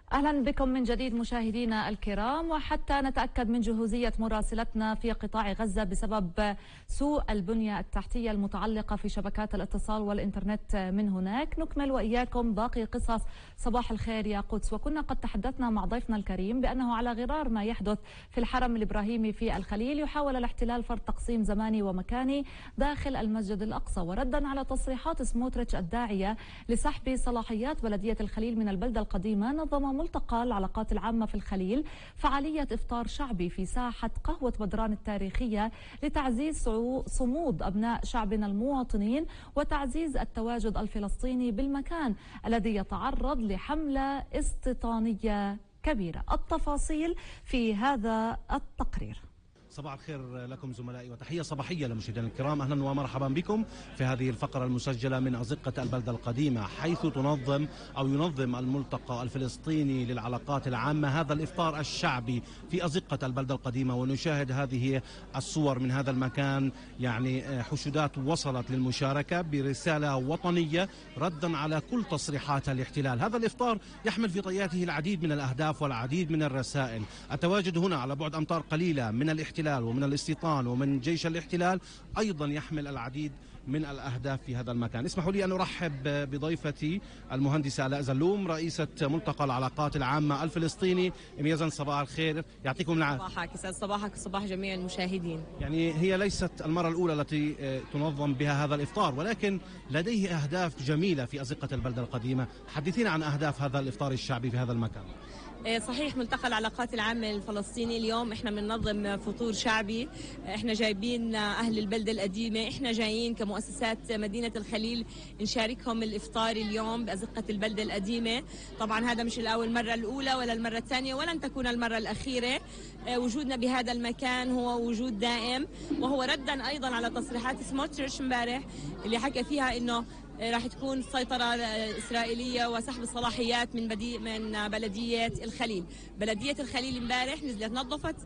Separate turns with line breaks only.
أهلا بكم من جديد مشاهدينا الكرام. وحتى نتأكد من جهوزية مراسلتنا في قطاع غزة بسبب سوء البنية التحتية المتعلقة في شبكات الاتصال والإنترنت من هناك، نكمل وإياكم باقي قصص صباح الخير يا قدس. وكنا قد تحدثنا مع ضيفنا الكريم بأنه على غرار ما يحدث في الحرم الإبراهيمي في الخليل، يحاول الاحتلال فرض تقسيم زماني ومكاني داخل المسجد الأقصى، وردا على تصريحات سموتريتش الداعية لسحب صلاحيات بلدية الخليل من البلدة القديمة، نظم ملتقى العلاقات العامة في الخليل فعالية إفطار شعبي في ساحة قهوة بدران التاريخية لتعزيز صمود أبناء شعبنا المواطنين وتعزيز التواجد الفلسطيني بالمكان الذي يتعرض لحملة استيطانية كبيرة. التفاصيل في هذا التقرير.
صباح الخير لكم زملائي وتحية صباحية لمشاهدينا الكرام، أهلا ومرحبا بكم في هذه الفقرة المسجلة من أزقة البلدة القديمة، حيث ينظم الملتقى الفلسطيني للعلاقات العامة هذا الإفطار الشعبي في أزقة البلدة القديمة. ونشاهد هذه الصور من هذا المكان، يعني حشودات وصلت للمشاركة برسالة وطنية ردا على كل تصريحات الاحتلال. هذا الإفطار يحمل في طياته العديد من الأهداف والعديد من الرسائل. التواجد هنا على بعد أمتار قليلة من الاحتلال ومن الاستيطان ومن جيش الاحتلال أيضا يحمل العديد من الأهداف في هذا المكان. اسمحوا لي أن أرحب بضيفتي المهندسة آلاء زلوم، رئيسة ملتقى العلاقات العامة الفلسطيني. إميازا صباح الخير، يعطيكم العافية.
صباحك يسعد صباحك وصباح جميع المشاهدين.
يعني هي ليست المرة الأولى التي تنظم بها هذا الإفطار، ولكن لديه أهداف جميلة في أزقة البلدة القديمة. حدثينا عن أهداف هذا الإفطار الشعبي في هذا المكان.
صحيح، ملتقى العلاقات العامة الفلسطيني اليوم احنا بننظم فطور شعبي. احنا جايبين اهل البلدة القديمة، احنا جايين كمؤسسات مدينة الخليل نشاركهم الافطار اليوم بأزقة البلدة القديمة. طبعا هذا مش المرة الأولى ولا المرة الثانية ولن تكون المرة الأخيرة. وجودنا بهذا المكان هو وجود دائم، وهو ردا ايضا على تصريحات سموتريتش امبارح اللي حكى فيها انه راح تكون سيطرة إسرائيلية وسحب الصلاحيات من بلدية الخليل. بلدية الخليل امبارح نزلت نظفت